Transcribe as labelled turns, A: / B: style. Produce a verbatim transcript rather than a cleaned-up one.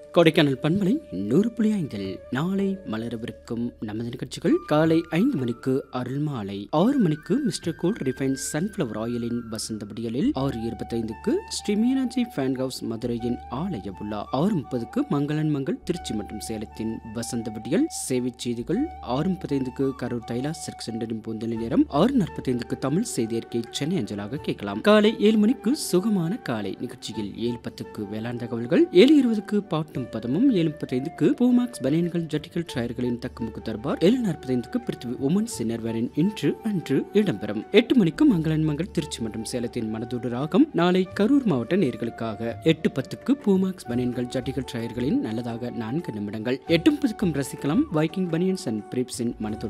A: கொடைக்கானல் பண்பலை நூறு புள்ளி ஐந்தில் நாளை மலரவிருக்கும் நமது நிகழ்ச்சிகள் காலை ஐந்து மணிக்கு அருள் மாலை, ஆறு மணிக்கு மிஸ்டர் கூல் ரிஃபைன் சன்ஃபிளவர் ஆயிலின் வசந்த விடியலில், ஆறு இருபத்தி ஐந்துக்கு ஸ்ரீ மீனாட்சி ஃபேன் ஹவுஸ் மதுரையின் ஆலய விழா, ஆறு முப்பதுக்கு மங்களன் மங்கள் திருச்சி மற்றும் சேலத்தின் வசந்த விடியல் சேவை செய்திகள், ஆறு முப்பத்தைந்துக்கு கரூர் தைலா சில்க் சென்டரின் பூந்தொழி நேரம், ஆறு நாற்பத்தி ஐந்துக்கு தமிழ் செய்தி அறிக்கை சென்னை அஞ்சலாக கேட்கலாம். காலை ஏழு மணிக்கு சுகமான காலை நிகழ்ச்சியில் ஏழு பத்துக்கு வேளாண் தகவல்கள், ஏழு இருபதுக்கு பாட்டும் பதமும், ஏழு முப்பத்தி ஐந்துக்கு பூமாக்ஸ் பனியன்கள் ஜட்டிகள் டிராயர்களின் தக்குமுக்கு தர்பார், ஏழு நாற்பத்தி ஐந்துக்கு பிருத்திவி உமன்ஸ் சின்னர்வரின் இன்று அன்று இடம்பெறும். எட்டு மணிக்கு மங்களன் மங்கள் திருச்சி மற்றும் சேலத்தின் மனதோடு ராகம் நாளை கரூர் மாவட்ட நேர்களுக்காக, எட்டு பத்துக்கு பூமாக்ஸ் பனியன்கள் ஜட்டிகள் டிராயர்களின் நல்லதாக நான்கு நிமிடங்கள், எட்டு முப்பதுக்கும் ரசிக்கலாம் வைக்கிங் பனியன்ஸ் அண்ட் பிரீப்ஸின் மனதோடு